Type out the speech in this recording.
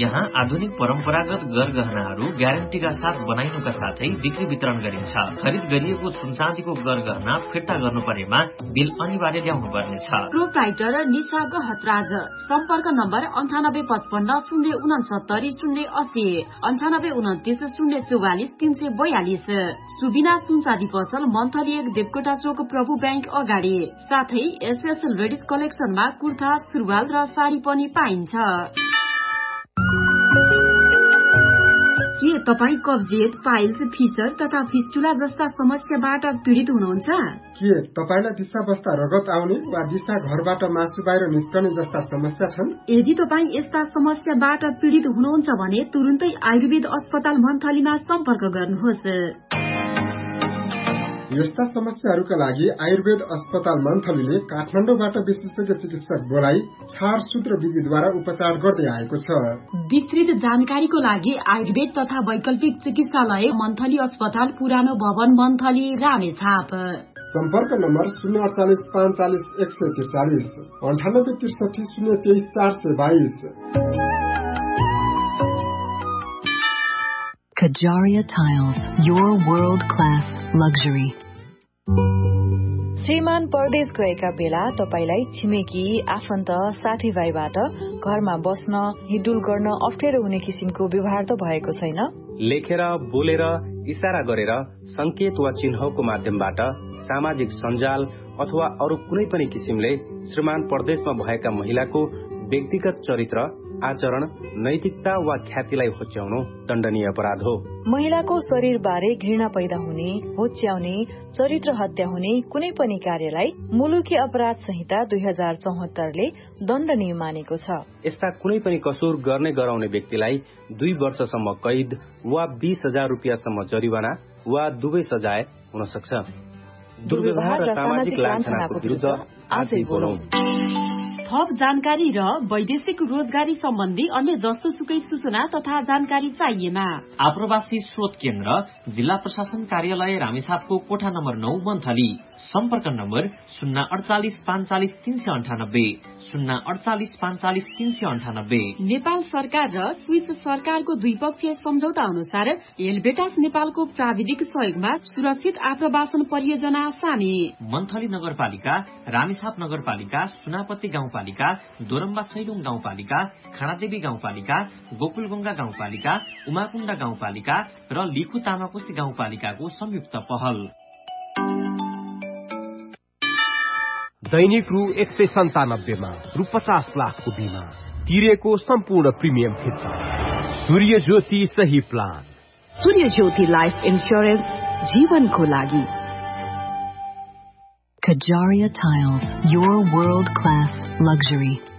यहाँ आधुनिक परम्परागत गरगहनाहरू ग्यारेन्टीका साथ बनाइनुका साथै बिक्री वितरण गरिन्छ। खरिद गरिएको सुनचाँदीको गरगहना फिर्ता गर्नुपर्नेमा बिल अनिवार्य ल्याउनु पर्नेछ। प्रोप्राइटर निशा गहतराज, सम्पर्क नम्बर 9855 080 98 029 044 सुबिना सुनचाँदी पसल मन्थली 1 देवकोटा चोक प्रभु बैंक अगाडि। साथै एसएस लेडिज कलेक्सनमा कुर्ता, सुरुवाल र साडी पनि पाइन्छ। के तपाईँ कब्जियत, पाइल्स, फिसर तथा फिस्टुला जस्ता समस्याबाट पीड़ित हुनुहुन्छ? के तपाईलाई दिशा बस्दा रगत आउने वा दिशा घरबाट मासु बाहिर निस्कने जस्ता समस्या छन्? यदि तपाईँ यस्ता समस्याबाट पीड़ित हुनुहुन्छ भने तुरुन्तै आयुर्वेद अस्पताल मन्थलीमा सम्पर्क गर्नुहोस्। यस्ता समस्याहरूका लागि आयुर्वेद अस्पताल मन्थलीले काठमाडौँबाट विशेषज्ञ चिकित्सक बोलाई छाडसूत्र विधिद्वारा उपचार गर्दै आएको छ। विस्तृत जानकारीको लागि आयुर्वेद तथा वैकल्पिक चिकित्सालय मन्थली अस्पताल, पुरानो भवन, मन्थली, रामेछाप। सम्पर्क number 048 45 143 98 63 023 422। Kajaria Tiles, your world-class luxury. श्रीमान परदेश गएका बेला तपाईलाई छिमेकी, आफन्त, साथीभाइबाट घरमा बस्न, हिडुल गर्न अप्ठ्यारो हुने किसिमको व्यवहार त भएको छैन? लेखेर, बोलेर, इशारा गरेर, संकेत वा चिन्हको माध्यमबाट, सामाजिक सञ्जाल अथवा अरू कुनै पनि किसिमले श्रीमान परदेशमा भएका महिलाको व्यक्तिगत चरित्र, आचरण, नैतिकता वा ख्यातिलाई होच्याउनु दण्डनीय अपराध हो। महिलाको शरीरबारे घृणा पैदा हुने, होच्याउने, चरित्र हत्या हुने कुनै पनि कार्यलाई मुलुकी अपराध संहिता 2074 ले दण्डनीय मानेको छ। यस्ता कुनै पनि कसुर गर्ने गराउने व्यक्तिलाई 2 वर्षसम्म कैद वा 20,000 रुपियाँसम्म जरिवाना वा दुवै सजाय हुन सक्छ। दुर्व्यवहार र सामाजिक लान्छनाको विरुद्ध आजै बोलौं। थप जानकारी र वैदेशिक रोजगारी सम्बन्धी अन्य जस्तो सुकै सूचना तथा जानकारी चाहिएमा आप्रवासी स्रोत केन्द्र, जिल्ला प्रशासन कार्यालय रामेछापको कोठा नम्बर 9 मन्थली। सम्पर्क नम्बर 048 45 398 048 45 398। नेपाल सरकार र स्विस सरकारको द्विपक्षीय सम्झौता अनुसार एलबेटास नेपालको प्राविधिक सहयोगमा सुरक्षित आप्रवासन परियोजना सामी। मन्थली नगरपालिका, रामेछाप नगरपालिका, सुनापत्ती गाउँपालिका, दोरम्बा सैलुङ गाउँपालिका, खानादेवी गाउँपालिका, गोकुलगंगा गाउँपालिका, उमाकुण्डा गाउँपालिका र लिखु तामाकोशी गाउँपालिकाको संयुक्त पहल। दैनिक रु 197 मा रु 50 लाखको बीमा तिरेको सम्पूर्ण प्रिमियम फिर्ता। सूर्य ज्योति सही प्लान। सूर्य ज्योति लाइफ इन्स्योरेन्स, जीवनको लागि। Kajaria Tiles, your world-class luxury.